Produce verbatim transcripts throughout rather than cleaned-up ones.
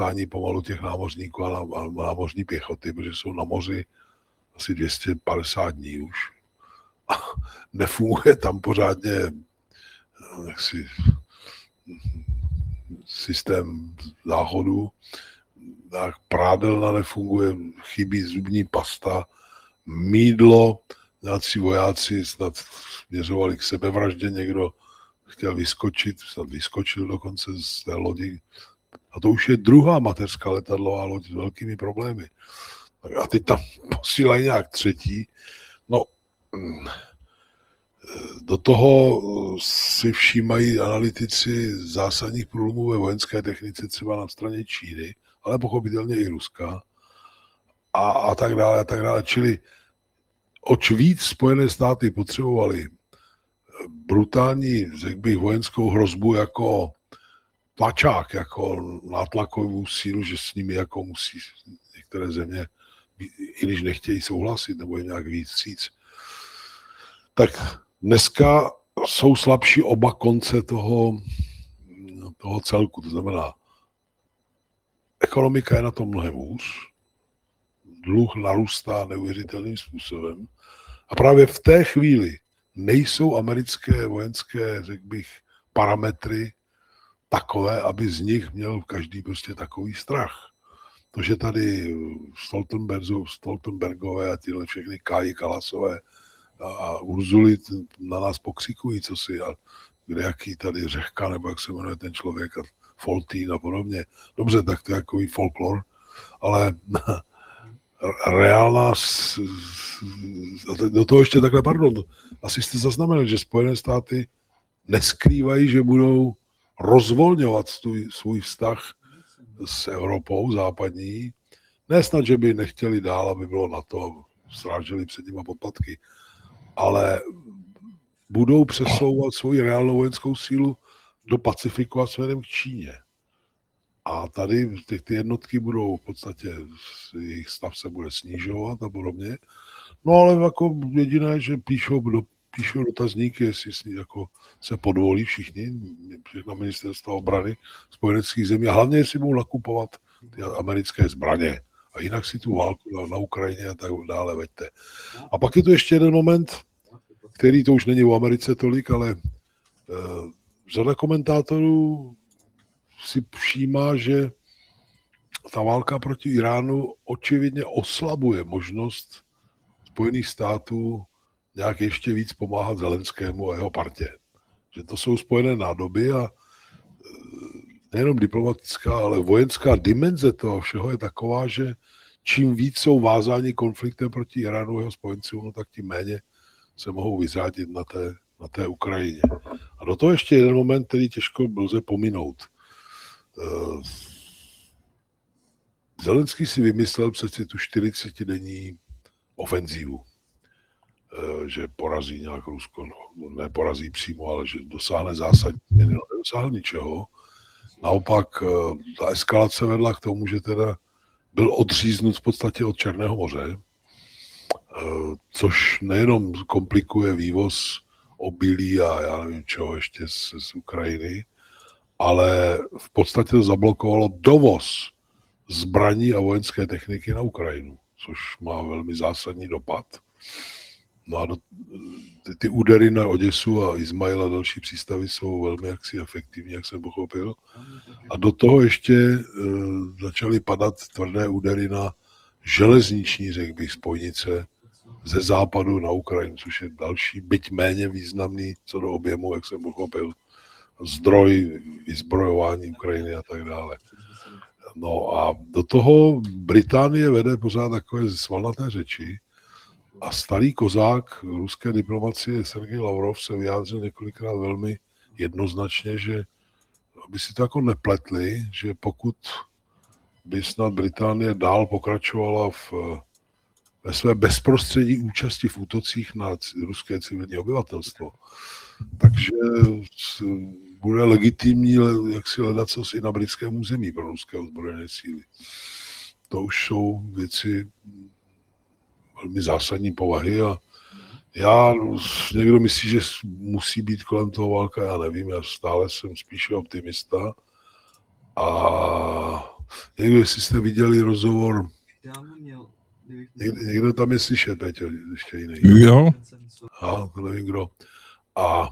stání pomalu těch námořníků a námořní pěchoty, protože jsou na moři asi dvě stě padesát dní už. A nefunguje tam pořádně jaksi, systém záchodu, tak prádelna nefunguje, chybí zubní pasta, mýdlo, nějací vojáci snad směřovali k sebevraždě, někdo chtěl vyskočit, snad vyskočil dokonce z té lodi. A to už je druhá mateřská letadlová loď s velkými problémy. A teď tam posílají nějak třetí. No, do toho si všímají analytici zásadních průlomů ve vojenské technice třeba na straně Číny, ale pochopitelně i Ruska a, a tak dále a tak dále. Čili oč víc Spojené státy potřebovaly brutální, řekl bych, vojenskou hrozbu jako tlačák, jako nátlakovou sílu, že s nimi jako musí některé země, i když nechtějí souhlasit nebo jim nějak víc říct. Tak dneska jsou slabší oba konce toho, toho celku, to znamená, ekonomika je na tom mnohem hůř, dluh narůstá neuvěřitelným způsobem a právě v té chvíli nejsou americké vojenské, řekl bych, parametry takové, aby z nich měl každý prostě takový strach. To, že tady Stoltenbergové a tyhle všechny Káji Kalasové a Urzuly na nás pokřikují, co si, a kde jaký tady Řehka, nebo jak se jmenuje ten člověk, a Foltín a podobně. Dobře, tak to je takový folklor, ale reálná, do toho ještě takhle, pardon, asi jste zaznamenali, že Spojené státy neskrývají, že budou rozvolňovat svůj, svůj vztah s Evropou západní. Ne snad, že by nechtěli dál, aby bylo NATO, sráželi před nimi poplatky, ale budou přesouvat svoji reálnou vojenskou sílu do Pacifiku a směrem k Číně. A tady ty, ty jednotky budou v podstatě, jejich stav se bude snižovat a podobně. No ale jako jediné, že píšou, do, píšou dotazníky, jestli jako se podvolí všichni, všechna ministerstva obrany spojeneckých zemí a hlavně, jestli budou nakupovat ty americké zbraně. A jinak si tu válku na, na Ukrajině a tak dále veďte. A pak je tu ještě jeden moment, který to už není o Americe tolik, ale uh, řada komentátorů si všímá, že ta válka proti Iránu očividně oslabuje možnost Spojených států nějak ještě víc pomáhat Zelenskému a jeho partě. Že to jsou spojené nádoby a nejenom diplomatická, ale vojenská dimenze toho všeho je taková, že čím víc jsou vázáni konfliktem proti Iránu a jeho spojencům, no tak tím méně se mohou vyřádit na té, na té Ukrajině. A do toho ještě jeden moment, který těžko lze pominout. Zelenský si vymyslel přeci tu čtyřicetidenní ofenzívu, že porazí nějak Rusko, no, neporazí přímo, ale že dosáhne zásadní změny, no, nedosáhl ničeho. Naopak ta eskalace vedla k tomu, že teda byl odříznut v podstatě od Černého moře, což nejenom komplikuje vývoz obilí a já nevím čeho ještě z, z Ukrajiny, ale v podstatě to zablokovalo dovoz zbraní a vojenské techniky na Ukrajinu, což má velmi zásadní dopad. No a do, ty, ty údery na Oděsu a Izmail a další přístavy jsou velmi jaksi efektivní, jak jsem pochopil. A do toho ještě e, začaly padat tvrdé údery na železniční, řekl bych, spojnice ze západu na Ukrajinu, což je další, byť méně významný co do objemu, jak jsem pochopil, zdroj vyzbrojování Ukrajiny a tak dále. No a do toho Británie vede pořád takové svalnaté řeči a starý kozák ruské diplomacie Sergej Lavrov se vyjádřil několikrát velmi jednoznačně, že aby si to jako nepletli, že pokud by snad Británie dál pokračovala v, ve své bezprostřední účasti v útocích na ruské civilní obyvatelstvo, takže bude legitimní, jak si hledat co i na britském území pro ruské ozbrojené síly. To už jsou věci velmi zásadní povahy a já, někdo myslí, že musí být kolem toho válka, já nevím, já stále jsem spíše optimista a někdo, jestli jste viděli rozhovor, někdo, někdo tam je slyšet, Peťo, ještě jiný. Jo. A to nevím kdo. A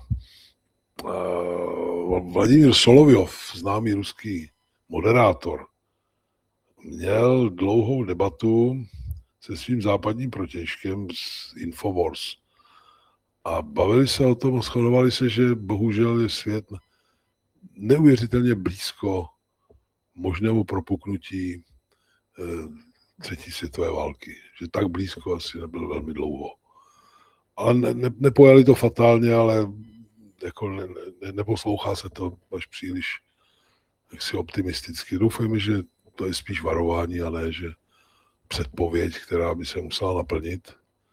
uh, Vladimír Solovjov, známý ruský moderátor, měl dlouhou debatu se svým západním protějškem z Infowars. A bavili se o tom, shodovali se, že bohužel je svět neuvěřitelně blízko možnému propuknutí e, třetí světové války. Že tak blízko asi nebyl velmi dlouho. Ale ne, ne, nepojali to fatálně, ale jako ne, ne, neposlouchá se to až příliš jaksi optimisticky. Doufejme, že to je spíš varování a ne, že předpověď, která by se musela naplnit.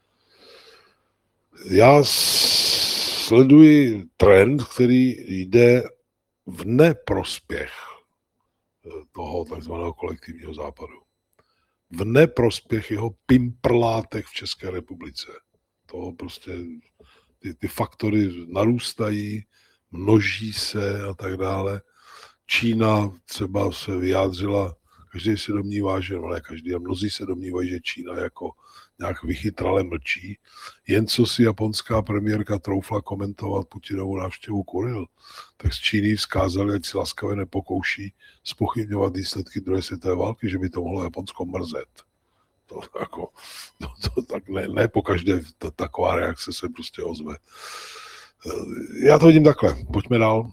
Já sleduji trend, který jde v neprospěch toho takzvaného kolektivního západu. V neprospěch jeho pimprlátek v České republice. To prostě ty, ty faktory narůstají, množí se a tak dále. Čína třeba se vyjádřila, každý se domnívá, že no ne každý, a mnozí se domnívají, že Čína jako nějak vychytrale mlčí. Jen co si japonská premiérka troufla komentovat Putinovu návštěvu Kuril, tak z Číny vzkázali, ať si laskavě nepokouší zpochybňovat výsledky druhé světové války, že by to mohlo Japonsko mrzet. To, jako, to, to tak ne, ne po každé ta, taková reakce se prostě ozve. Já to vidím takhle. Pojďme dál.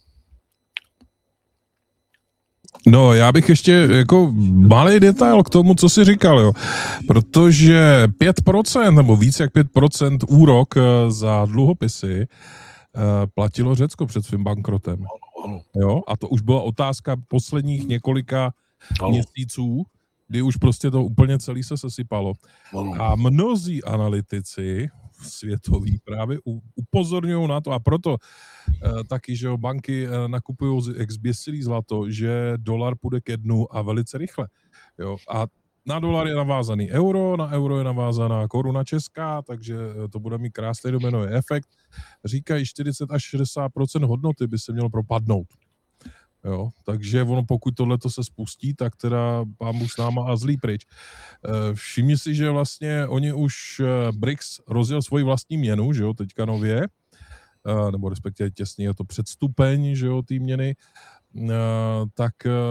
No, já bych ještě jako malý detail k tomu, co jsi říkal, jo. Protože pět procent nebo víc jak pět procent úrok za dluhopisy platilo Řecko před svým bankrotem. Jo? A to už byla otázka posledních několika měsíců, kdy už prostě to úplně celý se sesypalo. A mnozí analytici světoví právě upozorňují na to a proto e, taky, že jo, banky e, nakupují jak zběsilý zlato, že dolar půjde ke dnu a velice rychle. Jo. A na dolar je navázaný euro, na euro je navázaná koruna česká, takže to bude mít krásný dominový efekt. Říkají čtyřicet až šedesát procent hodnoty by se mělo propadnout. Jo, takže ono, pokud tohleto se spustí, tak teda pán Bůh s náma a zlý pryč. Všimni si, že vlastně oni už B R I C S rozjel svoji vlastní měnu, že jo, teďka nově, nebo respektive těsně je to předstupeň, že jo, té měny, tak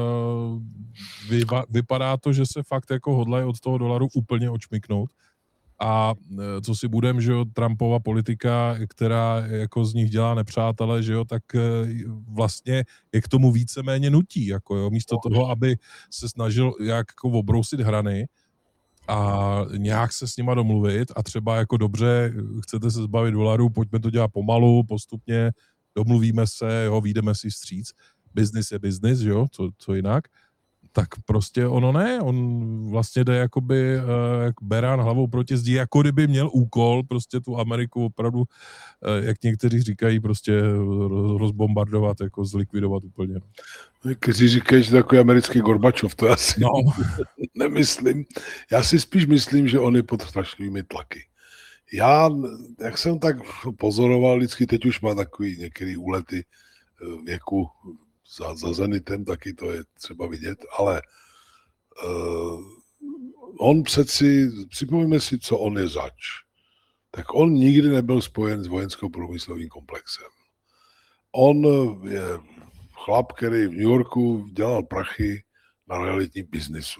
vypadá to, že se fakt jako hodlají od toho dolaru úplně odšmyknout. A co si budem, že jo, Trumpova politika, která jako z nich dělá nepřátele, že jo, tak vlastně je k tomu víceméně nutí, jako jo, místo toho, aby se snažil jak jako obrousit hrany a nějak se s nima domluvit a třeba jako dobře, chcete se zbavit dolarů, pojďme to dělat pomalu, postupně, domluvíme se, jo, vyjdeme si vstříc, business je business, že jo, co, co jinak. Tak prostě ono ne, on vlastně jde jakoby uh, jak berán hlavou proti zdi, jako kdyby měl úkol prostě tu Ameriku opravdu, uh, jak někteří říkají, prostě rozbombardovat, jako zlikvidovat úplně. Kteří říkají, že takový americký Gorbačov, to asi no. nemyslím. Já si spíš myslím, že on je pod strašlivými tlaky. Já, jak jsem tak pozoroval, vždycky teď už má takový některý úlety věku, Za, za Zenitem taky to je třeba vidět, ale uh, on přeci, připomeňme si, co on je zač. Tak on nikdy nebyl spojen s vojensko-průmyslovým komplexem. On je chlap, který v New Yorku dělal prachy na realitním biznisu.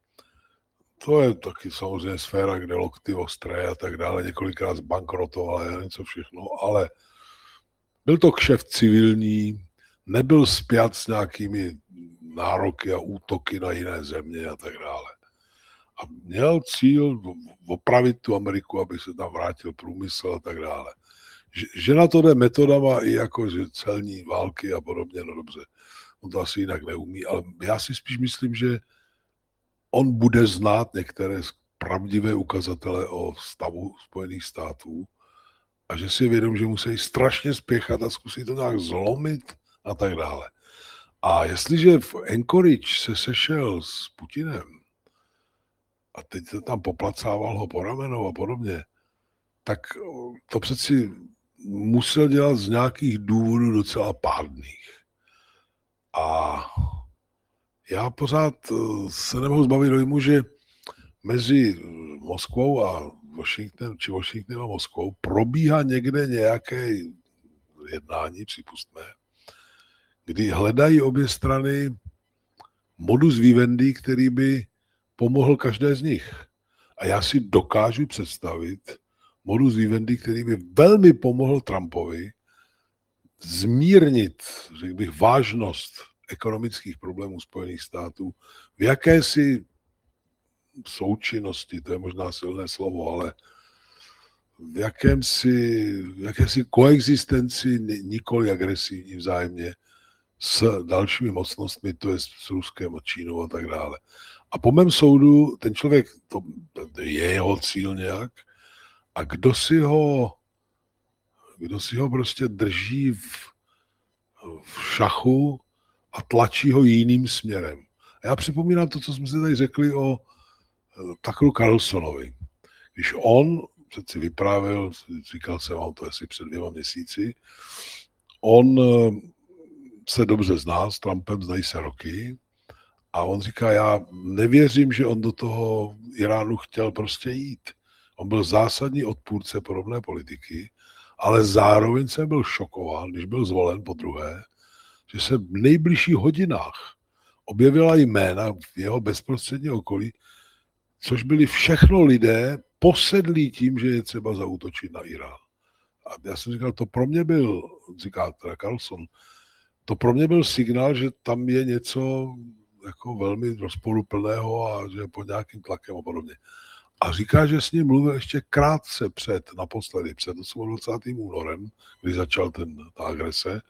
To je taky samozřejmě sféra, kde lokty ostré a tak dále, několikrát zbankrotoval a něco všechno, ale byl to kšeft civilní, nebyl spjat s nějakými nároky a útoky na jiné země a tak dále. A měl cíl opravit tu Ameriku, aby se tam vrátil průmysl a tak dále. Že, že na to jde metodama i jako že celní války a podobně, no dobře, on to asi jinak neumí, ale já si spíš myslím, že on bude znát některé pravdivé ukazatele o stavu Spojených států a že si je vědom, že musí strašně spěchat a zkusit to nějak zlomit a tak dále. A jestliže v Anchorage se sešel s Putinem a teď se tam poplacával ho po ramenou a podobně, tak to přeci musel dělat z nějakých důvodů docela pádných. A já pořád se nemohu zbavit dojmu, že mezi Moskvou a Washingtonem, či Washingtonem a Moskvou probíhá někde nějaké jednání, připustné, kdy hledají obě strany modus vivendi, který by pomohl každé z nich. A já si dokážu představit modus vivendi, který by velmi pomohl Trumpovi zmírnit, řekl bych, vážnost ekonomických problémů Spojených států v jakési součinnosti, to je možná silné slovo, ale v jakémsi, v jakési koexistenci nikoli agresivní vzájemně s dalšími mocnostmi, to je s Ruskem a Čínou a tak dále. A po mém soudu ten člověk, to, to je jeho cíl nějak, a kdo si ho, kdo si ho prostě drží v, v šachu a tlačí ho jiným směrem. A já připomínám to, co jsme si tady řekli o Tuckeru Carlsonovi. Když on přeci vyprávěl, říkal jsem vám to asi před dvěma měsíci, on se dobře zná, s Trumpem znají se roky, a on říká, já nevěřím, že on do toho Iránu chtěl prostě jít. On byl zásadní odpůrce podobné politiky, ale zároveň jsem byl šokován, když byl zvolen po druhé, že se v nejbližších hodinách objevila jména v jeho bezprostřední okolí, což byli všechno lidé posedlí tím, že je třeba zaútočit na Irán. A já jsem říkal, to pro mě byl, říká teda Carlson, to pro mě byl signál, že tam je něco jako velmi rozporuplného a že je pod nějakým tlakem a podobně. A říká, že s ním mluvil ještě krátce před, naposledy, před dvacátým osmým únorem, kdy začal ten, ta agrese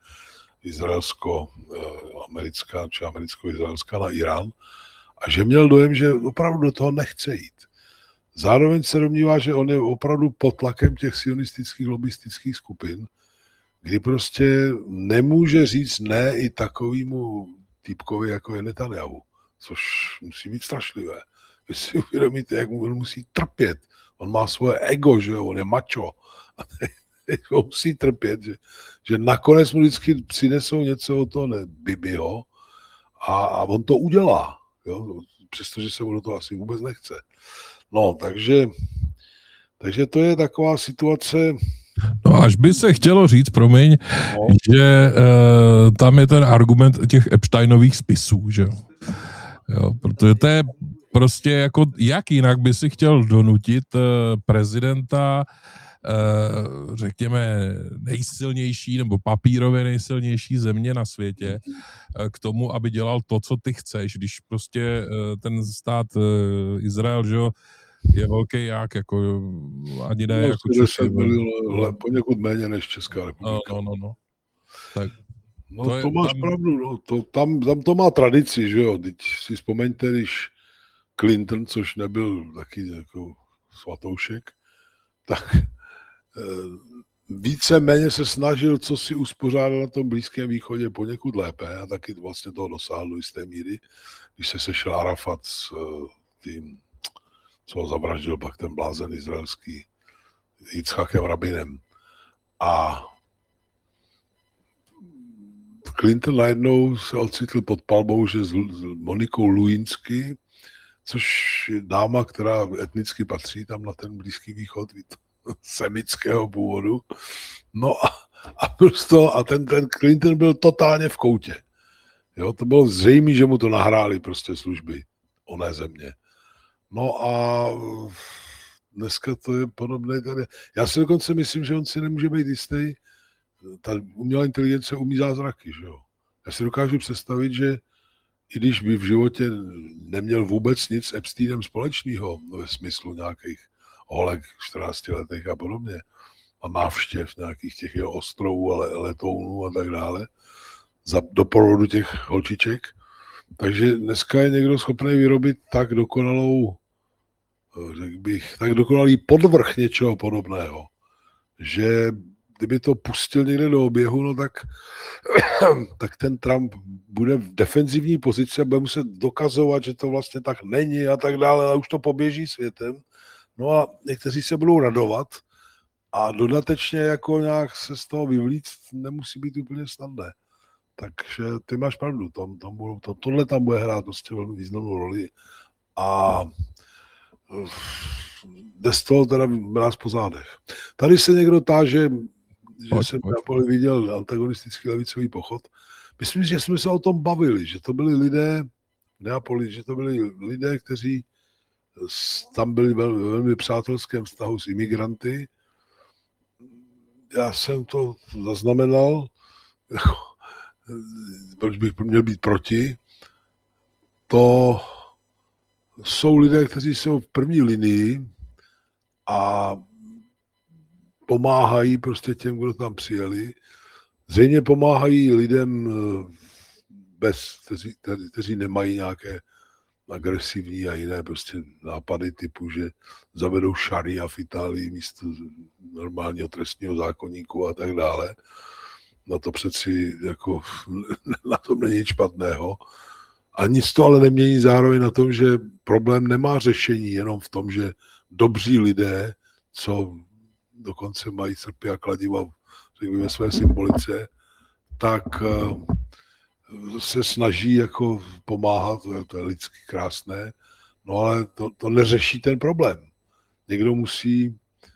izraelsko-americká či americko-izraelská na Irán, a že měl dojem, že opravdu do toho nechce jít. Zároveň se domnívá, že on je opravdu pod tlakem těch sionistických lobistických skupin, kdy prostě nemůže říct ne i takovému týpkovi, jako je Netanyahu, což musí být strašlivé. Vy si uvědomíte, jak mu musí trpět. On má svoje ego, že jo, on je macho. A on musí trpět, že, že nakonec mu vždycky přinesou něco od toho Bibiho a, a on to udělá. Jo? Přestože se mu do toho asi vůbec nechce. No, takže, takže to je taková situace. No, až by se chtělo říct, promiň, no. že e, tam je ten argument těch Epsteinových spisů, že jo. jo. Protože to je prostě jako, jak jinak by si chtěl donutit e, prezidenta, e, řekněme, nejsilnější nebo papírově nejsilnější země na světě e, k tomu, aby dělal to, co ty chceš, když prostě e, ten stát e, Izrael, že jo, je velký jak, jako ani ne, no, jako deset milionů, poněkud méně než Česká republika. No, no, no, no. Tak, no to, to, je, to máš tam... pravdu, no, to, tam, tam to má tradici, že jo, teď si vzpomeňte, když Clinton, což nebyl taky jako svatoušek, tak e, víceméně se snažil, co si uspořádal na tom Blízkém východě poněkud lépe, a taky vlastně toho dosáhl do jisté míry, když se sešel Arafat s uh, tím, co ho zavraždil pak ten blázen izraelský Jicchakem Rabinem. A Clinton najednou se ocitl pod palbou, že s Monikou Lewinsky, což je dáma, která etnicky patří tam na ten Blízký východ, semického původu. No a, a, prostě, a ten, ten Clinton byl totálně v koutě. Jo, to bylo zřejmé, že mu to nahráli prostě služby oné země. No a dneska to je podobné tady. Já si dokonce myslím, že on si nemůže být jistý, ta umělá inteligence umí zázraky, že jo. Já si dokážu představit, že i když by v životě neměl vůbec nic s Epsteinem společného, ve smyslu nějakých holek čtrnáctiletých a podobně, a návštěv nějakých těch jeho ostrovů, ale letounů a tak dále, za doprovodu těch holčiček. Takže dneska je někdo schopný vyrobit tak dokonalou, řekl bych, tak dokonalý podvrch něčeho podobného, že kdyby to pustil někde do oběhu, no tak, tak ten Trump bude v defenzivní pozici a bude muset dokazovat, že to vlastně tak není a tak dále, ale už to poběží světem. No a někteří se budou radovat a dodatečně jako nějak se z toho vyvlíct nemusí být úplně snadné. Takže ty máš pravdu, tam, tam budou, to, tohle tam bude hrát prostě velmi významnou roli a jde z toho teda mráz po zádech. Tady se někdo táže, že Pojď, jsem pojď. na poli viděl antagonistický levicový pochod. Myslím, že jsme se o tom bavili, že to byli lidé, v Neapoli, že to byli lidé, kteří tam byli vel, velmi přátelském vztahu s imigranty. Já jsem to zaznamenal, proč bych měl být proti. To jsou lidé, kteří jsou v první linii a pomáhají prostě těm, kdo tam přijeli. Zřejmě pomáhají lidem, bez, kteří, kteří nemají nějaké agresivní a jiné prostě nápady typu, že zavedou šaria v Itálii místo normálního trestního zákoníku a tak dále. No to přeci jako na tom není nic špatného. A nic to ale nemění zároveň na tom, že problém nemá řešení jenom v tom, že dobří lidé, co dokonce mají srpy a kladiva ve své symbolice, tak se snaží jako pomáhat, to je, to je lidsky krásné, no ale to, to neřeší ten problém. Někdo musí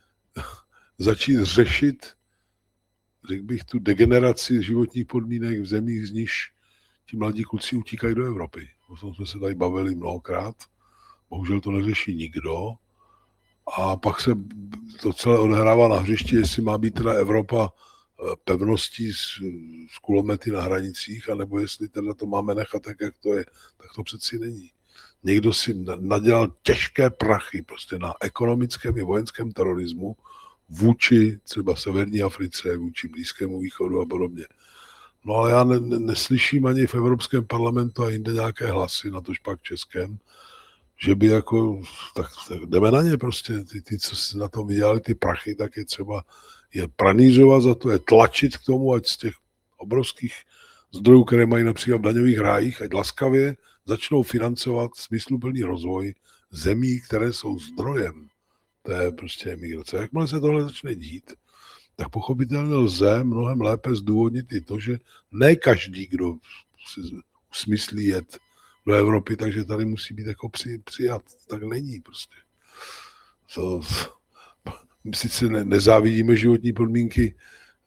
začít řešit, řekl bych, tu degeneraci životních podmínek v zemích, z níž ti mladí kluci utíkají do Evropy. O tom jsme se tady bavili mnohokrát, bohužel to neřeší nikdo a pak se to celé odehrává na hřišti, jestli má být teda Evropa pevností s, s kulomety na hranicích, anebo jestli teda to máme nechat tak, jak to je, tak to přeci není. Někdo si nadělal těžké prachy prostě na ekonomickém i vojenském terorismu vůči třeba Severní Africe, vůči Blízkému východu a podobně. No ale já ne, ne, neslyším ani v Evropském parlamentu a jinde nějaké hlasy, na tož pak českém, že by jako, tak, tak jdeme na ně prostě, ty, ty, co si na tom vydělali ty prachy, tak je třeba je pranířovat za to, je tlačit k tomu, ať z těch obrovských zdrojů, které mají například v daňových rájích, ať laskavě začnou financovat smysluplný rozvoj zemí, které jsou zdrojem té prostě emigrace. Jakmile se tohle začne dít, tak pochopitelně lze mnohem lépe zdůvodnit i to, že ne každý, kdo si usmyslí jet do Evropy, takže tady musí být jako při, přijat. Tak není prostě. To, my sice ne, nezávidíme životní podmínky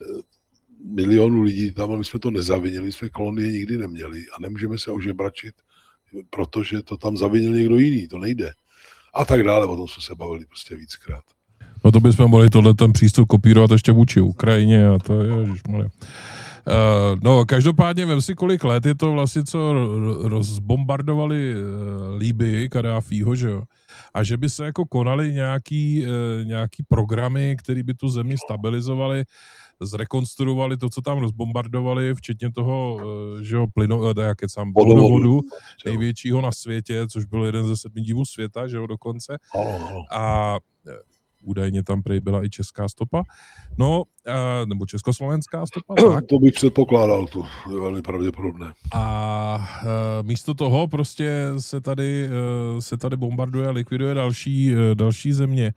milionů lidí tam, ale my jsme to nezavinili, jsme kolonie nikdy neměli a nemůžeme se ožebračit, protože to tam zavinil někdo jiný, to nejde. A tak dále, o tom jsme se bavili prostě víckrát. No to bychom mohli tohle ten přístup kopírovat ještě vůči Ukrajině a to je, ježišmarja. Uh, no, každopádně vem si, kolik let je to vlastně, co rozbombardovali uh, Líbii, Kadáfího, že jo? A že by se jako konaly nějaký, uh, nějaký programy, které by tu zemi stabilizovaly, zrekonstruovali to, co tam rozbombardovali, včetně toho, uh, že jo, plyno, uh, jak je sám vodovodu, největšího na světě, což byl jeden ze sedmi divů světa, že jo, dokonce. A údajně tam prej byla i česká stopa, no, uh, nebo československá stopa, tak. To bych předpokládal, to je velmi pravděpodobné. A uh, místo toho prostě se tady, uh, se tady bombarduje a likviduje další, uh, další země.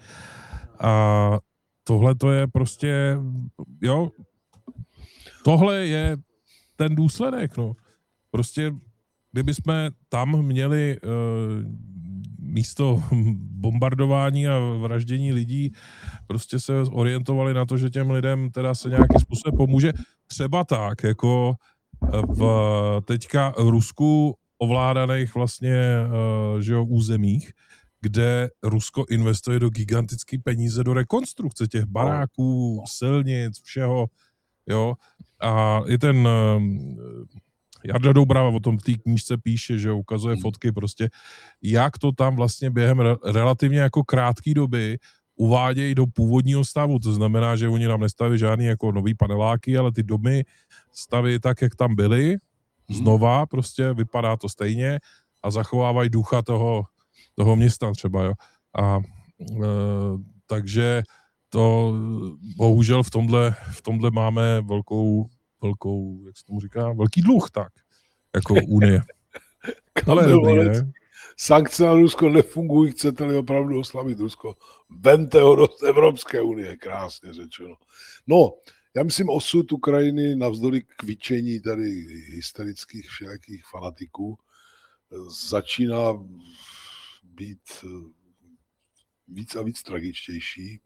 A tohle to je prostě, jo, tohle je ten důsledek, no. Prostě, kdyby jsme tam měli uh, místo bombardování a vraždění lidí prostě se orientovali na to, že těm lidem teda se nějakým způsobem pomůže. Třeba tak, jako v teďka v Rusku ovládaných vlastně že jo, územích, kde Rusko investuje do gigantické peníze do rekonstrukce těch baráků, silnic, všeho, jo. A i ten Jarda Doubrava o tom v té knížce píše, že ukazuje fotky prostě, jak to tam vlastně během re- relativně jako krátké doby uvádějí do původního stavu. To znamená, že oni nám nestaví žádný jako nový paneláky, ale ty domy staví tak, jak tam byly, znova prostě vypadá to stejně a zachovávají ducha toho, toho města třeba, jo. A e, takže to bohužel v tomhle, v tomhle máme velkou velkou, jak se tomu říká, velký dluh, tak, jako Unie. Ale dobrý, ne? Sankce na Rusko nefungují, chcete-li opravdu oslavit Rusko. Vemte ho do Evropské unie, krásně řečeno. No, Já myslím, osud Ukrajiny navzdory kvičení tady hysterických všelijakých fanatiků začíná být víc a víc tragičtější.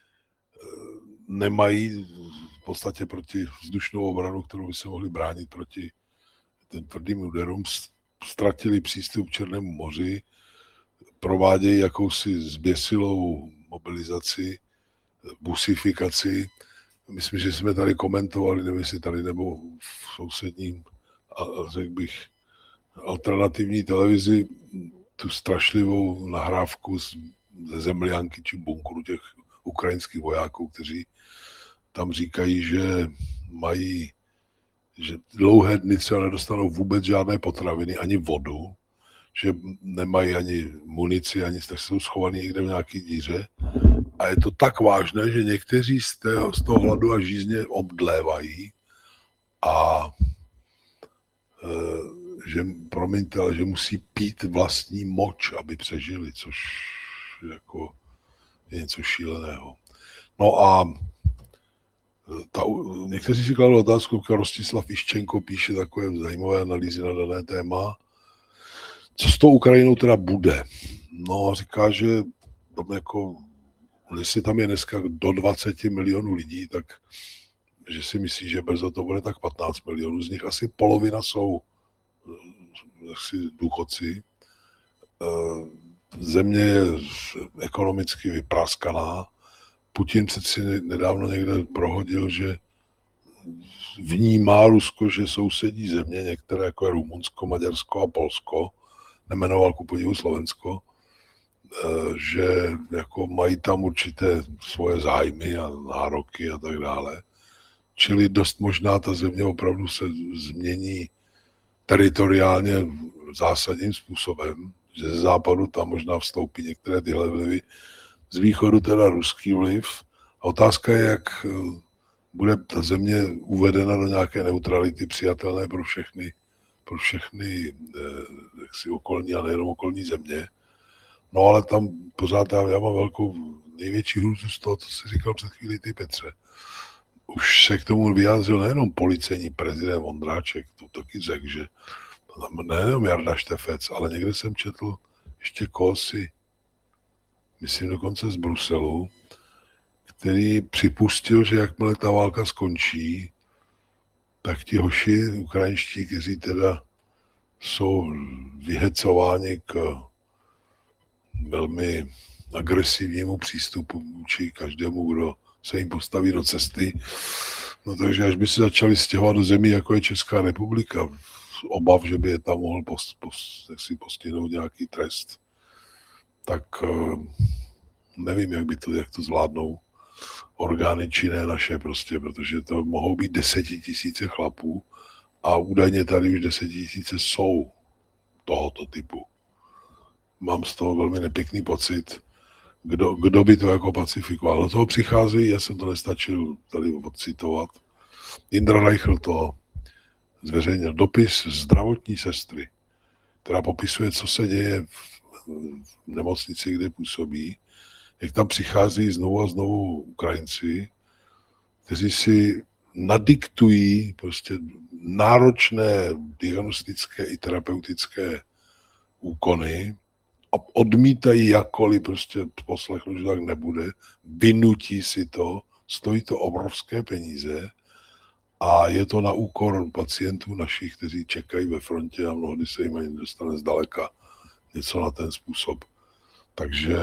Nemají v podstatě proti vzdušnou obranu, kterou by se mohli bránit proti ten tvrdým úderům, ztratili přístup k Černému moři, provádějí jakousi zběsilou mobilizaci, busifikaci. Myslím, že jsme tady komentovali, nevím, jestli tady nebo v sousedním, řekl bych, alternativní televizi, tu strašlivou nahrávku ze zemlянky či bunkru těch ukrajinských vojáků, kteří tam říkají, že mají, že dlouhé dny třeba nedostanou vůbec žádné potraviny, ani vodu, že nemají ani munici, ani tak jsou schovaní někde v nějaké díře. A je to tak vážné, že někteří z toho, z toho hladu a žízně obdlévají a e, že, promiňte, ale že musí pít vlastní moč, aby přežili, což jako je něco šíleného. No a ta, někteří si kladou otázku, Rostislav Iščenko píše takové zajímavé analýzy na dané téma. Co s tou Ukrajinou teda bude? No, říká, že tam jako, jestli tam je dneska do dvacet milionů lidí, tak že si myslí, že brzo to bude tak patnáct milionů. Z nich asi polovina jsou asi důchodci. Země je ekonomicky vypraskaná. Putin přeci nedávno někde prohodil, že vnímá Rusko, že sousedí země, některé jako je Rumunsko, Maďarsko a Polsko, nemenoval ku podivu Slovensko, že jako mají tam určité svoje zájmy a nároky a tak dále. Čili dost možná ta země opravdu se změní teritoriálně zásadním způsobem, že ze západu tam možná vstoupí některé tyhle vlivy, z východu teda ruský vliv. A otázka je, jak bude ta země uvedena do nějaké neutrality přijatelné pro všechny, pro všechny jaksi okolní a nejenom okolní země. No ale tam pořád já, já mám velkou, největší hrůzu z toho, co jsi říkal před chvílí ty, Petře. Už se k tomu vyjádřil nejenom policejní prezident Vondráček, to taky řekl, že nejenom Jarda Štefec, ale někde jsem četl ještě kohosi, myslím dokonce z Bruselu, který připustil, že jakmile ta válka skončí, tak ti hoši ukrajinští, kteří teda jsou vyhecováni k velmi agresivnímu přístupu vůči každému, kdo se jim postaví do cesty. No takže až by se začali stěhovat do zemí, jako je Česká republika, obav, že by je tam mohl post, post, jak si postihnout nějaký trest, tak nevím, jak by to, jak to zvládnou orgány činné naše prostě, protože to mohou být desetitisíce chlapů a údajně tady už desetitisíce jsou tohoto typu. Mám z toho velmi nepěkný pocit, kdo, kdo by to jako pacifikoval. Do toho přichází, já jsem to nestačil tady odcitovat, Indra Reichl to zveřejnil dopis zdravotní sestry, která popisuje, co se děje v nemocnici, kde působí, jak tam přichází znovu a znovu Ukrajinci, kteří si nadiktují prostě náročné diagnostické i terapeutické úkony a odmítají jakkoliv prostě poslechnout, že tak nebude, vynutí si to, stojí to obrovské peníze a je to na úkor pacientů našich, kteří čekají ve frontě a mnohdy se jim ani dostane zdaleka něco na ten způsob. Takže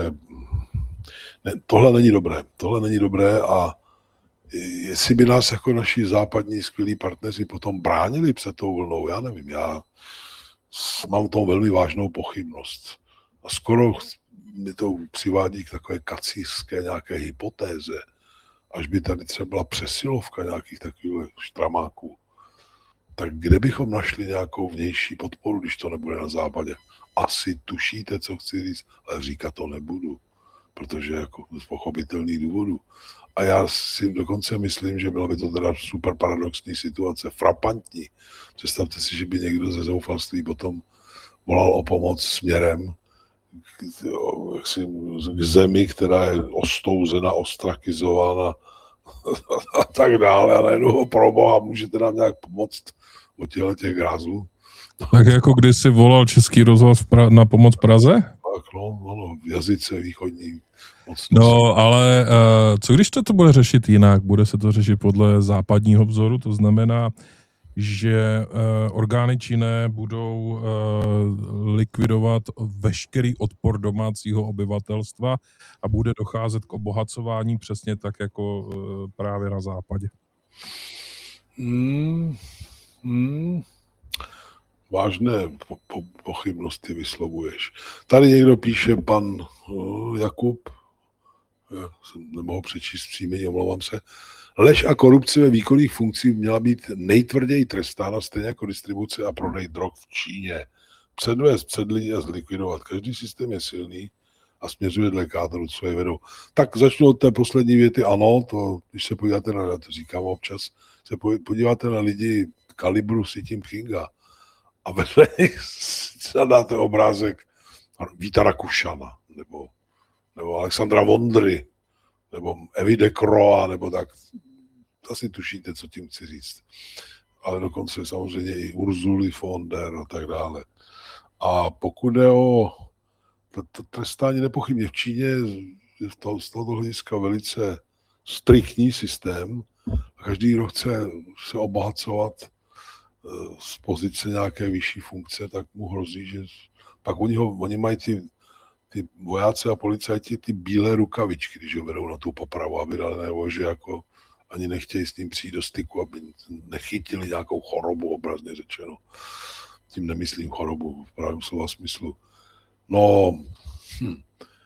ne, tohle není dobré. Tohle není dobré a jestli by nás jako naši západní skvělí partneři potom bránili před tou vlnou, já nevím, já mám tomu velmi vážnou pochybnost. A skoro mi to přivádí k takové kacířské nějaké hypotéze, až by tady třeba byla přesilovka nějakých takových štramáků, tak kde bychom našli nějakou vnější podporu, když to nebude na západě? Asi tušíte, co chci říct, ale říkat to nebudu, protože jako z pochopitelných důvodů. A já si dokonce myslím, že byla by to teda super paradoxní situace, frapantní. Představte si, že by někdo ze zoufalství potom volal o pomoc směrem k, k zemi, která je ostouzena, ostrakizována a tak dále, ale najednou ho proboha, můžete nám nějak pomoct od těchto těch grázů. Tak jako když si volal Český rozhlas pra- na pomoc Praze? Tak no, no, no, v jazyce východní. No, ale uh, co když to, to bude řešit jinak? Bude se to řešit podle západního vzoru, to znamená, že uh, orgány činné budou uh, likvidovat veškerý odpor domácího obyvatelstva a bude docházet k obohacování přesně tak, jako uh, právě na západě. Hmm, hmm. Vážné po, po, pochybnosti vyslovuješ. Tady někdo píše, pan uh, Jakub, já jsem nemohl přečíst příjmení, omlouvám se, lež a korupce ve výkonných funkcích měla být nejtvrději trestána, stejně jako distribuce a prodej drog v Číně. Předvést před lidi a zlikvidovat. Každý systém je silný a směřuje dle kádru, co je vedou. Tak začnu od té poslední věty. Ano, to, když se podíváte na, to říkám občas, se podíváte na lidi kalibru Si Jinpinga a vedle nich dáte obrázek Víta Rakušana, nebo, nebo Alexandra Vondry, nebo Evy de Croa, nebo tak. Asi tušíte, co tím chci říct. Ale dokonce samozřejmě i Urzuly von der a tak dále. A pokud je o to trestání, nepochybně v Číně je to, z tohoto hlediska velice striktní systém a každý, kdo chce se obohacovat z pozice nějaké vyšší funkce, tak mu hrozí, že pak oni, ho, oni mají ty, ty vojáci a policajti ty bílé rukavičky, když ho vedou na tu popravu, aby dali najevo, že jako ani nechtějí s ním přijít do styku, aby nechytili nějakou chorobu, obrazně řečeno. Tím nemyslím chorobu v pravém slova smyslu. No, hm.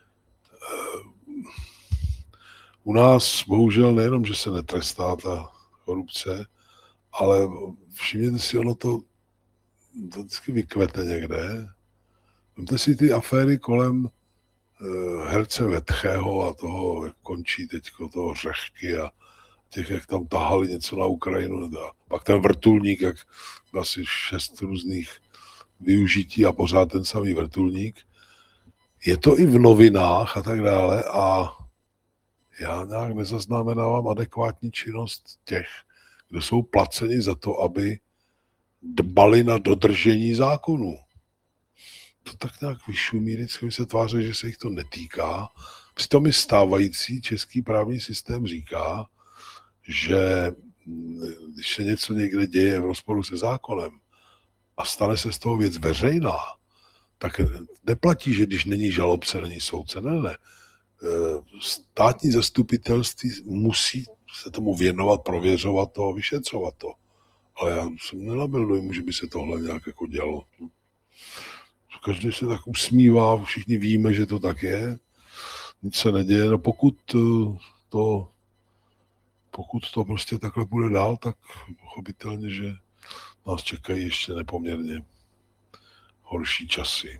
U nás bohužel nejenom, že se netrestá ta korupce, ale všimněte si, ono to, to vždycky vykvete někde. Vemte si ty aféry kolem uh, herce Vetchého a toho, jak končí teďko, toho Řehky a těch, jak tam tahali něco na Ukrajinu. A pak ten vrtulník, jak asi šest různých využití a pořád ten samý vrtulník. Je to i v novinách a tak dále a já nějak nezaznamenávám adekvátní činnost těch, kdo jsou placeni za to, aby dbali na dodržení zákonů. To tak nějak vyšumí, vždycky se tváří, že se jich to netýká. Přitom i stávající český právní systém říká, že když se něco někde děje v rozporu se zákonem a stane se z toho věc veřejná, tak neplatí, že když není žalobce, není soudce. Ne, ne. Státní zastupitelství musí se tomu věnovat, prověřovat to, vyšetřovat to. Ale já jsem nenabil dojmu, že by se tohle nějak jako dělo. Každý se tak usmívá, všichni víme, že to tak je. Nic se neděje. No pokud to, pokud to prostě takhle bude dál, tak pochopitelně, že nás čekají ještě nepoměrně horší časy.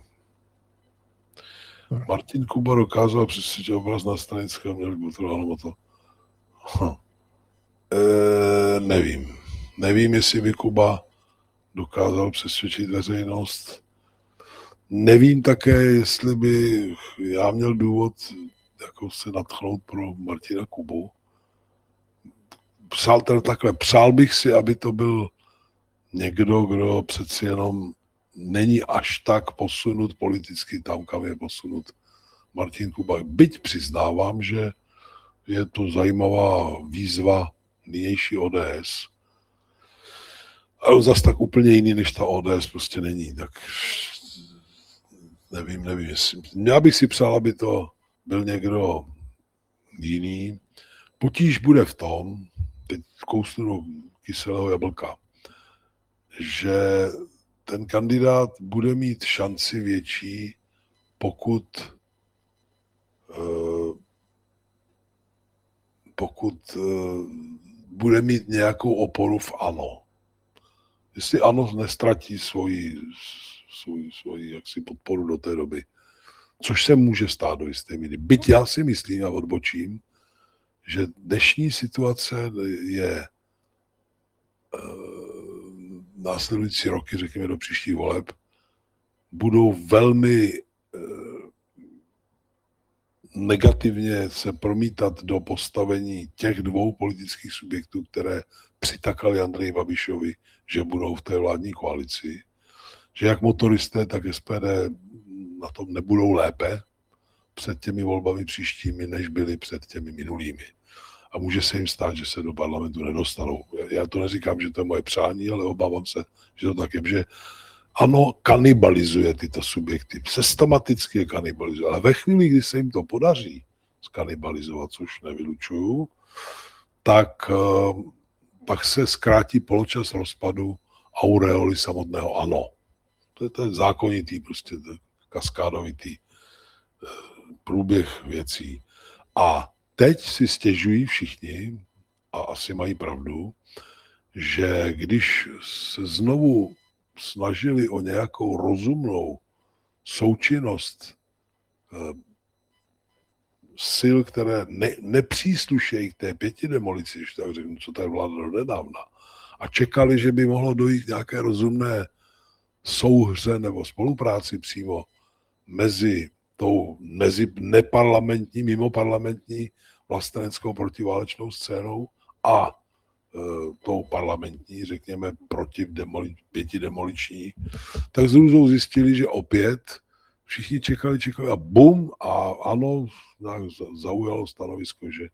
Martin Kuba dokázal přesvědčit obraz na stranickém měl nebo to. Hm. E, nevím. Nevím, jestli by Kuba dokázal přesvědčit veřejnost. Nevím také, jestli by já měl důvod jako se nadchnout pro Martina Kubu. Psal teda takhle, přál bych si, aby to byl někdo, kdo přeci jenom není až tak posunut politicky tam, kam je posunut Martin Kuba. Byť přiznávám, že je to zajímavá výzva nynější O D S. Ale zase tak úplně jiný, než ta O D S prostě není. Tak nevím, nevím. Jestli... Já bych si přál, aby to byl někdo jiný. Potíž bude v tom, teď kousnu do kyselého jablka, že ten kandidát bude mít šanci větší, pokud pokud bude mít nějakou oporu v ANO. Jestli ANO nestratí svoji, svoji, svoji jaksi podporu do té doby, což se může stát do jisté míry. Byť já si myslím a odbočím, že dnešní situace je následující roky, řekněme do příštích voleb, budou velmi negativně se promítat do postavení těch dvou politických subjektů, které přitakali Andreji Babišovi, že budou v té vládní koalici, že jak motoristé, tak S P D na tom nebudou lépe před těmi volbami příštími, než byly před těmi minulými. A může se jim stát, že se do parlamentu nedostanou. Já to neříkám, že to je moje přání, ale obávám se, že to tak je, že ano, kanibalizuje tyto subjekty, systematicky je kanibalizuje, ale ve chvíli, kdy se jim to podaří skanibalizovat, což nevylučuju, tak uh, pak se zkrátí poločas rozpadu aureoly samotného ANO. To je ten zákonitý, prostě kaskádovitý uh, průběh věcí. A teď si stěžují všichni, a asi mají pravdu, že když se znovu snažili o nějakou rozumnou součinnost eh, sil, které ne, nepříslušejí k té pěti demolici, když tak řeknu, co tady vláda do nedávna, a čekali, že by mohlo dojít k nějaké rozumné souhře nebo spolupráci přímo mezi tou mezi neparlamentní, mimoparlamentní vlasteneckou protiválečnou scénou a e, tou parlamentní, řekněme, protiv demoli, pěti demoliční, tak s hrůzou zjistili, že opět všichni čekali, čekali a bum, a ano, zaujalo stanovisko, že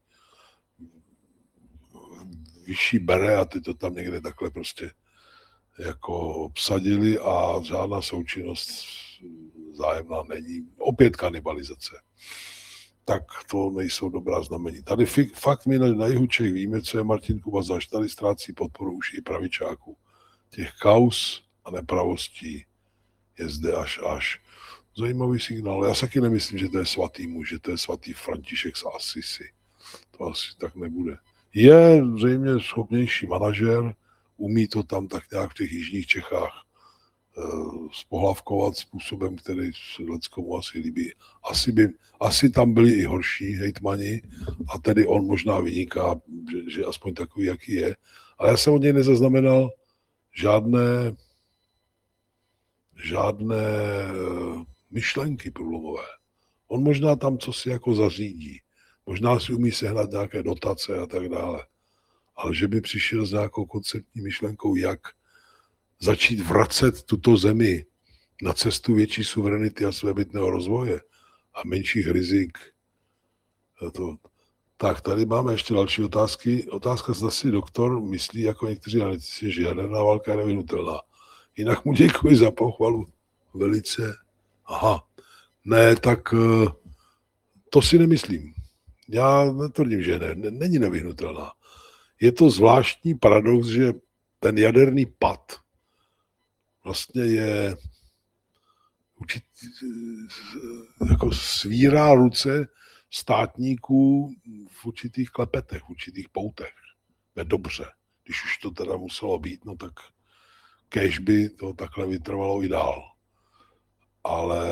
vyšší bere a ty to tam někde takhle prostě jako obsadili a žádná součinnost zájemná není. Opět kanibalizace. Tak to nejsou dobrá znamení. Tady fakt my na, na jihu Čech víme, co je Martin Kuba zač. Tady ztrácí podporu už i pravičáků. Těch kauz a nepravostí je zde až až. Zajímavý signál. Já se taky nemyslím, že to je svatý muž, že to je svatý František z Assisi. To asi tak nebude. Je zřejmě schopnější manažer, umí to tam tak nějak v těch jižních Čechách spohlavkovat způsobem, který se leckomu asi líbí. Asi, by, asi tam byli i horší hejtmani a tedy on možná vyniká, že, že aspoň takový, jaký je. Ale já jsem od něj nezaznamenal žádné žádné myšlenky průlomové. On možná tam co si jako zařídí. Možná si umí sehnat nějaké dotace a tak dále. Ale že by přišel s nějakou konceptní myšlenkou, jak začít vracet tuto zemi na cestu větší suverenity a svébytného rozvoje a menších rizik. To. Tak, tady máme ještě další otázky. Otázka, zda si doktor myslí, jako někteří analytici, že jaderná válka je nevyhnutelná. Jinak mu děkuji za pochvalu. Velice. Aha. Ne, tak to si nemyslím. Já netvrdím, že ne, není nevyhnutelná. Je to zvláštní paradox, že ten jaderný pad vlastně je určitý, jako svírá ruce státníků v určitých klepetech, v určitých poutech. Je dobře. Když už to teda muselo být, no tak kéž by to takhle vytrvalo i dál. Ale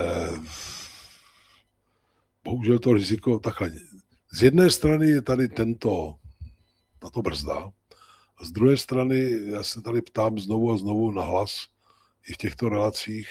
bohužel to riziko takhle. Z jedné strany je tady tento, tato brzda, a z druhé strany já se tady ptám znovu a znovu nahlas i v těchto relacích,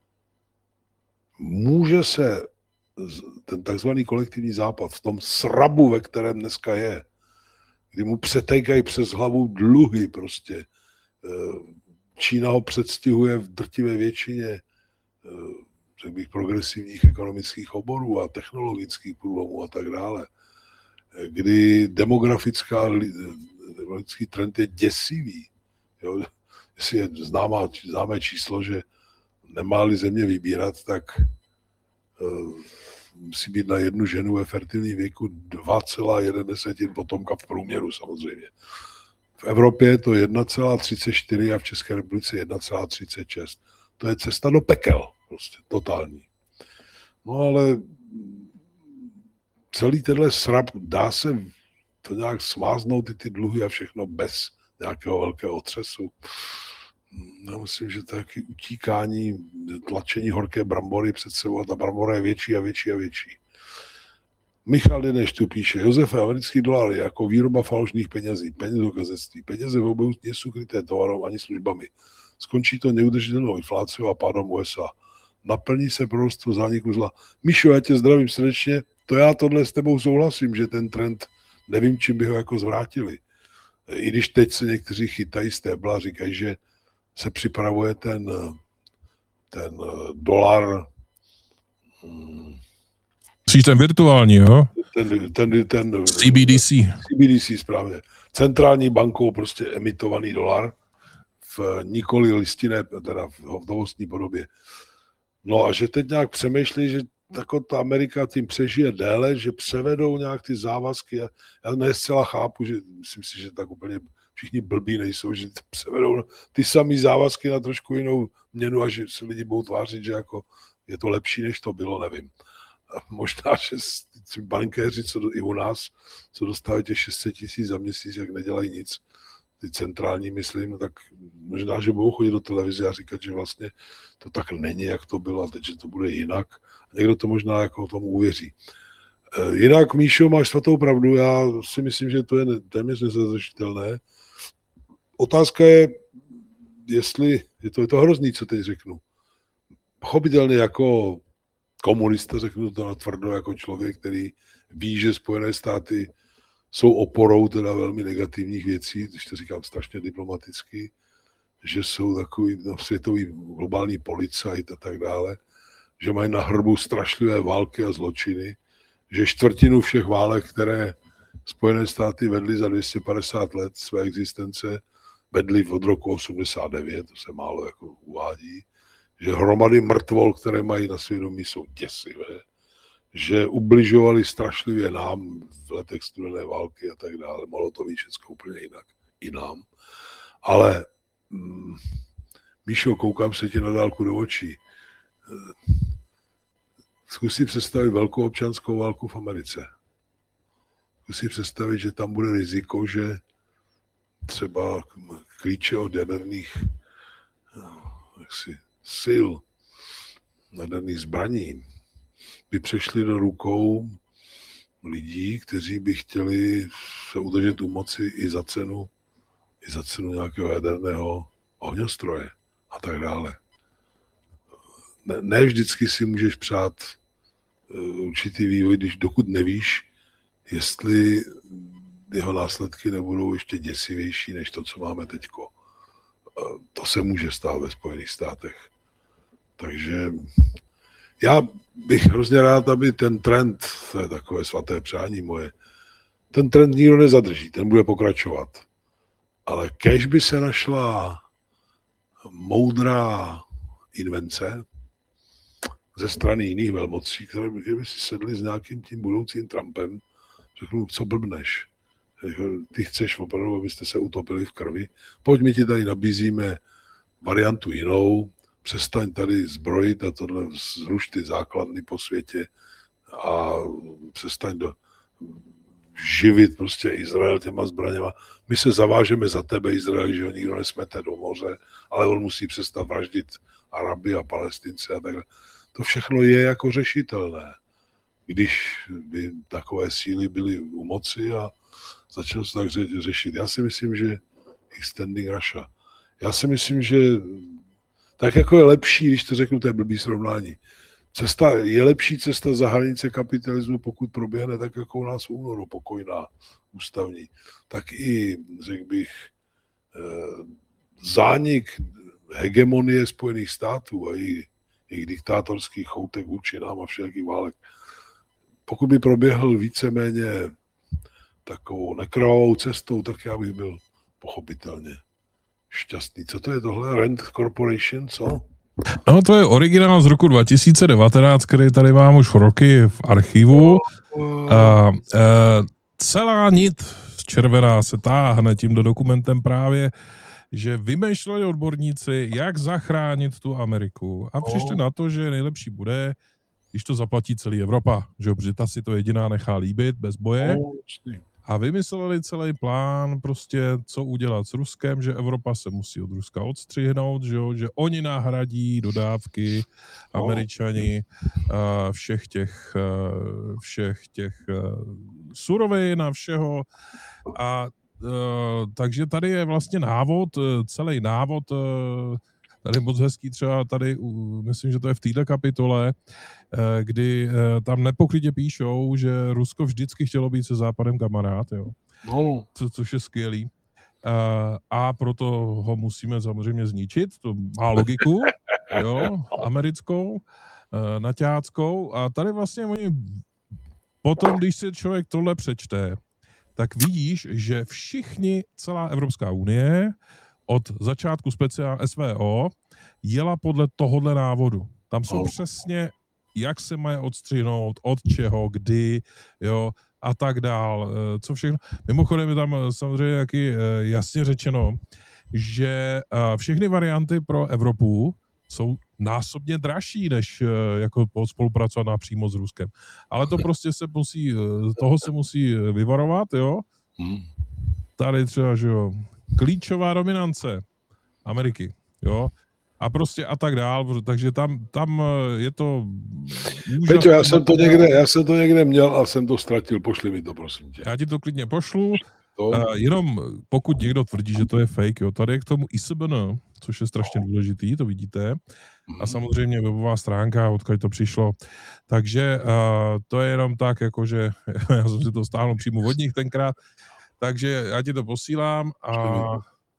může se ten takzvaný kolektivní západ v tom srabu, ve kterém dneska je, kdy mu přetékají přes hlavu dluhy prostě, Čína ho předstihuje v drtivé většině, řekl bych, progresivních ekonomických oborů a technologických průlomů a tak dále, kdy demografická demografický trend je děsivý. Jo? Jestli je známá, známé číslo, že nemá-li země vybírat, tak uh, musí být na jednu ženu ve fertilním věku dva celá jedna potomka v průměru samozřejmě. V Evropě je to jedna celá třicet čtyři a v České republice jedna celá třicet šest. To je cesta do pekel, prostě totální. No ale celý tenhle srab, dá se to nějak smáznout i ty dluhy a všechno bez nějakého velkého otřesu. Já myslím, že to je taky utíkání, tlačení horké brambory před sebou a ta brambora je větší a větší a větší. Michal Deneš tu píše, Josef, americký dolar je jako výroba falešných penězí, penězokazectví. Peněze v obou nejsou kryté tovarem ani službami. Skončí to neudržitelnou infláciou a pádem U S A. Naplní se proroctvo zániku zla. Míšo, já tě zdravím srdečně. to já tohle s tebou souhlasím, že ten trend, nevím, čím by ho jako zvrátili. I když teď se někteří chytají stébla a říkají, že se připravuje ten, ten dolar. Myslíš ten virtuální, jo? Ten, ten, ten C B D C. C B D C, správně. Centrální bankou prostě emitovaný dolar v nikoli listinné, teda v hotovostní podobě. No a že teď nějak přemýšlí, že tako ta Amerika tím přežije déle, že převedou nějak ty závazky. Já, já ne zcela chápu, že myslím si, že tak úplně všichni blbí nejsou, že převedou ty samý závazky na trošku jinou měnu a že se lidi budou tvářit, že jako je to lepší, než to bylo, nevím. A možná, že bankéři, co do, i u nás, co dostávají těch šest set tisíc za měsíc, jak nedělají nic, ty centrální, myslím, tak možná, že budou chodit do televize a říkat, že vlastně to tak není, jak to bylo, a teď, že to bude jinak. A někdo to možná jako tomu uvěří. Jinak, Míšo, máš svatou pravdu, já si myslím, že to je téměř nezadržitelné. Otázka je, jestli, je to, je to hrozný, co teď řeknu. Pochopitelně jako komunista, řeknu to natvrdo, jako člověk, který ví, že Spojené státy jsou oporou teda velmi negativních věcí, když to říkám strašně diplomaticky, že jsou takový no, světový globální policajt a tak dále, že mají na hrbu strašlivé války a zločiny, že čtvrtinu všech válek, které Spojené státy vedly za dvě stě padesát let své existence, vedly od roku osmdesát devět, to se málo jako uvádí, že hromady mrtvol, které mají na svědomí, jsou děsivé, že ubližovali strašlivě nám v letech studené války a tak dále, Molotový, všechno úplně jinak, i nám. Ale mm, Míšo, koukám se ti na dálku do očí. Zkus si představit velkou občanskou válku v Americe. Zkus si představit, že tam bude riziko, že třeba klíče od jaderných jaksi, sil, jaderných zbraní by přešly do rukou lidí, kteří by chtěli se udržet u moci i za cenu, i za cenu nějakého jaderného ohňostroje a tak dále. Ne, ne vždycky si můžeš přát určitý vývoj, když dokud nevíš, jestli jeho následky nebudou ještě děsivější než to, co máme teďko. To se může stát ve Spojených státech. Takže já bych hrozně rád, aby ten trend, to je takové svaté přání moje, ten trend nikdo nezadrží, ten bude pokračovat. Ale kéž by se našla moudrá invence ze strany jiných velmocí, které by, by si sedli s nějakým tím budoucím Trumpem, řeknu, co blbneš. Ty chceš opravdu, abyste se utopili v krvi. Pojď, my ti tady nabízíme variantu jinou, přestaň tady zbrojit a tohle zruš ty základny po světě a přestaň do, živit prostě Izrael těma zbraněma. My se zavážeme za tebe, Izrael, že ho nikdo nesmete do moře, ale on musí přestat vraždit Araby a Palestince a takhle. To všechno je jako řešitelné, když by takové síly byly u moci a začalo se tak řešit. Já si myslím, že extending Russia. Já si myslím, že tak jako je lepší, když to řeknu, to je blbý srovnání. Cesta, je lepší cesta za hranice kapitalismu, pokud proběhne tak, jako u nás v únoru, pokojná, ústavní. Tak i, řekl bych, zánik hegemonie Spojených států a i jejich diktátorských choutek vůči nám a všelakých válek. Pokud by proběhl víceméně takovou nekrvavou cestou, tak já bych byl pochopitelně šťastný. Co to je tohle? Rand Corporation, co? No, to je originál z roku dva tisíce devatenáct, který tady mám už roky v archivu. A, a, celá nit červená se táhne tímto dokumentem právě, že vymýšleli odborníci, jak zachránit tu Ameriku. A přišli na to, že nejlepší bude, když to zaplatí celý Evropa. Že Břita si to jediná nechá líbit bez boje. A vymysleli celý plán, prostě co udělat s Ruskem, že Evropa se musí od Ruska odstřihnout, že, jo, že oni nahradí dodávky Američani uh, všech těch, uh, všech těch uh, surovin a všeho. A uh, takže tady je vlastně návod, uh, celý návod, uh, tady moc hezký třeba tady, uh, myslím, že to je v této kapitole, kdy tam nepokrytě píšou, že Rusko vždycky chtělo být se Západem kamarád, jo. No. Co, což je skvělý. A proto ho musíme samozřejmě zničit, to má logiku, jo, americkou, naťáckou. A tady vlastně oni potom, když si člověk tohle přečte, tak vidíš, že všichni, celá Evropská unie, od začátku speciál S V O, jela podle tohohle návodu. Tam jsou přesně, jak se mají odstřihnout, od čeho, kdy, jo, a tak dál, co všechno. Mimochodem je tam samozřejmě taky jasně řečeno, že všechny varianty pro Evropu jsou násobně dražší, než jako spolupracovat napřímo s Ruskem. Ale to prostě se musí, toho se musí vyvarovat, jo. Tady třeba, že jo, klíčová dominance Ameriky, jo. A prostě a tak dál, takže tam, tam je to... Peťo, já jsem to někde, já jsem to někde měl a jsem to ztratil, pošli mi to, prosím tě. Já ti to klidně pošlu, to? Uh, jenom pokud někdo tvrdí, že to je fake, jo, tady je k tomu I S B N, což je strašně důležitý, to vidíte, a samozřejmě webová stránka, odkud to přišlo, takže uh, to je jenom tak, jakože já jsem si to stáhnul přímo od nich tenkrát, takže já ti to posílám a uh,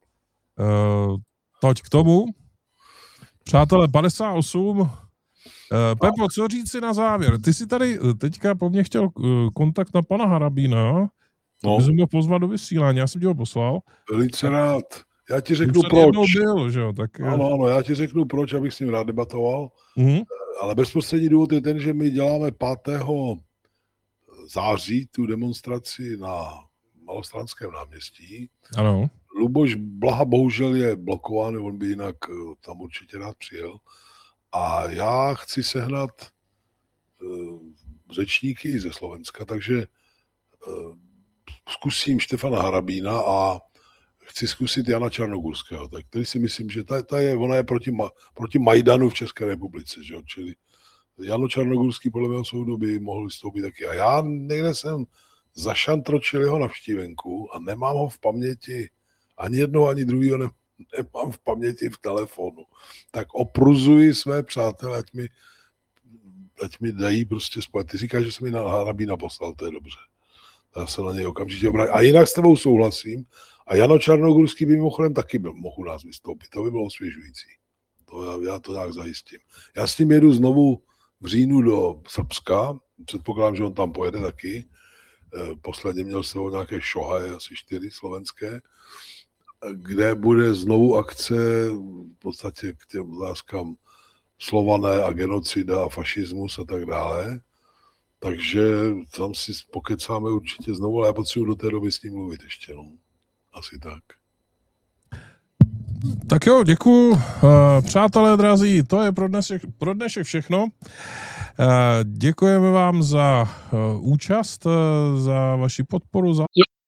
toť k tomu. Přátelé, padesát osm. Uh, Pepo, co říct si na závěr? Ty jsi tady teďka po mně chtěl uh, kontakt na pana Harabína, no. Bys mohl pozvat do vysílání, já jsem ti ho poslal. Velice rád. Já ti řeknu proč. Byl, že jo, tak... Ano, ano, já ti řeknu proč, abych s ním rád debatoval. Mm-hmm. Ale bezprostřední důvod je ten, že my děláme pátého září tu demonstraci na Malostranském náměstí. Ano. Luboš Blaha bohužel je blokován, on by jinak tam určitě rád přijel. A já chci sehnat uh, řečníky ze Slovenska, takže uh, zkusím Štefana Harabína a chci zkusit Jana Čarnogurského, tak který si myslím, že ta, ta je, ona je proti, proti Majdanu v České republice, že? Čili Jano Čarnogurský podle mého soudu by mohl vystoupit taky. A já někde jsem zašantročil jeho navštívenku a nemám ho v paměti, ani jednoho, ani druhého ne, nemám v paměti v telefonu. Tak opruzuji své přátelé, ať mi, ať mi dají prostě spojit. Ty říkáš, že jsem mi na Harabína poslal, to je dobře. Já se na něj okamžitě obrátím. A jinak s tebou souhlasím. A Jano Čarnogurský by mimochodem taky byl, mohl u nás vystoupit. To by bylo osvěžující. To já, já to nějak zajistím. Já s ním jedu znovu v říjnu do Srbska. Předpokládám, že on tam pojede taky. Posledně měl s sebou nějaké šohaje, asi čtyři slovenské, kde bude znovu akce v podstatě k těm otázkám Slované a genocida a fašismus a tak dále. Takže tam si pokecáme určitě znovu, ale já potřebuji do té doby s ním mluvit ještě. No. Asi tak. Tak jo, děkuju. Přátelé drazí, to je pro dnešek, pro dnešek všechno. Děkujeme vám za účast, za vaši podporu. Za...